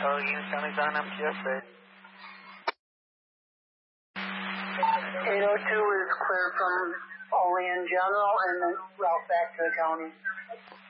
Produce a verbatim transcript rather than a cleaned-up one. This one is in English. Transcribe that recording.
Allegheny County's on M T S A. eight oh two is cleared from Olean General and then route back to the county.